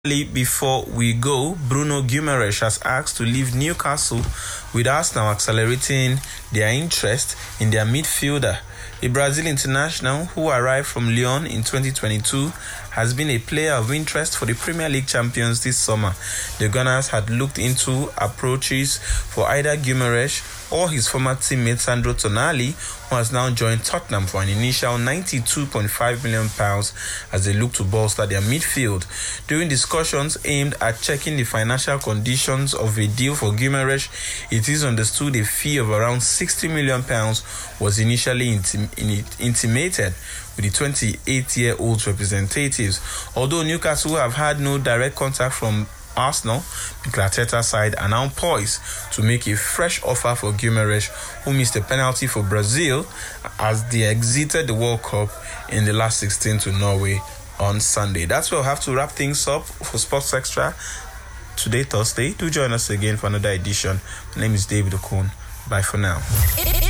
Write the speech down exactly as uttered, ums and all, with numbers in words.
Before we go, Bruno Guimaraes has asked to leave Newcastle, with Arsenal accelerating their interest in their midfielder. The Brazil international, who arrived from Lyon in twenty twenty-two, has been a player of interest for the Premier League champions this summer. The Gunners had looked into approaches for either Guimaraes or his former teammate Sandro Tonali, who has now joined Tottenham for an initial ninety-two point five million pounds as they look to bolster their midfield. During discussions aimed at checking the financial conditions of a deal for Guimaraes, it is understood a fee of around sixty million pounds was initially intim- in intimated with the twenty-eight-year-old's representatives. Although Newcastle have had no direct contact from Arsenal, Mikel Arteta's side are now poised to make a fresh offer for Guimaraes, who missed a penalty for Brazil as they exited the World Cup in the last sixteen to Norway on Sunday. That's where we'll have to wrap things up for Sports Extra today, Thursday. Do join us again for another edition. My name is David Okon. Bye for now.